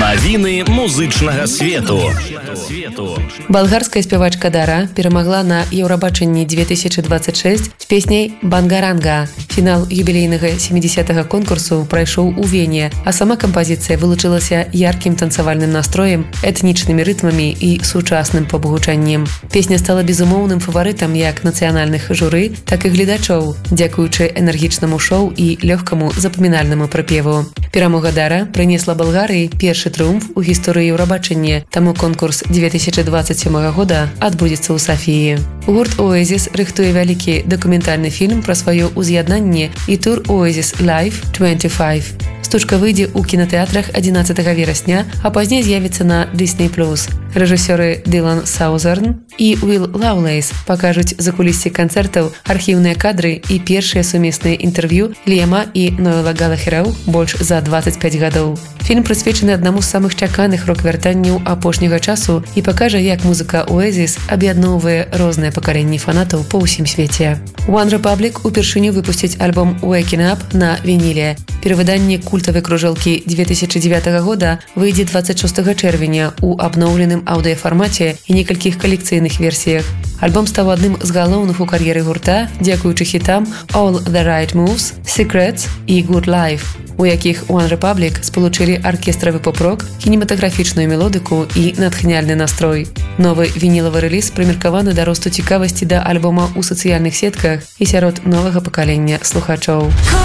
Навіны музычнага свету. Балгарская спявачка Дара перамагла на Еўрабачанні 2026 з песняй «Бангаранга». Фінал юбілейнага 70-го конкурсу прайшоў у Вене, а сама кампазіцыя вылучылася яркім танцавальным настроем, этнічнымі рытмамі і сучасным пабгучаннем. Песня стала безумоўным фаварытам як нацыянальных журы, так і гледачоў, дзякуючы энергічнаму шоу і лёгкаму запамінальнаму прапеву. Перамога Дара прынесла Балгарыі першы трыумф у гісторыі Еўрабачання, таму конкурс 2027 года адбудзецца ў Сафіі. Гурт Oasis рыхтуе вялікі дакументальны фільм пра сваё ўз'яднанне і тур Oasis Live 25. Стужка выйдзе ў кінатэатрах 11 верасня, а пазней з'явіцца на Disney+. Рэжысёры Дилан Саузерн і Уилл Лаўлейс пакажуць закуліссі канцэртаў, архіўныя кадры і першыя сумесныя інтэрв'ю Ліама і Ноэла Галахераў больш за 25 гадоў. Фільм прысвечаны аднаму з самых чаканых рок-вяртанняў апошняга часу і пакажа, як музыка Oasis аб'ядноўвае розныя пакаленні фанатаў па ўсім свеце. One Republic упершыню выпусціць альбом Waking Up на вініле. Перавыданне культавай кружэлкі 2009 года выйдзе 26 чэрвеня ў абноўленым аўдыёфармаце і некалькіх калекцыйных версіях. Альбом стаў адным з галоўных у кар'еры гурта, дзякуючы хітам All the Right Moves, Secrets і Good Life, у якіх One Republic спалучылі аркестравы поп-рок, кінематаграфічную мелодыку і натхняльны настрой. Новы вінілавы рэліз прымеркаваны да росту цікавасці да альбома ў сацыяльных сетках і сярод новага пакалення слухачоў.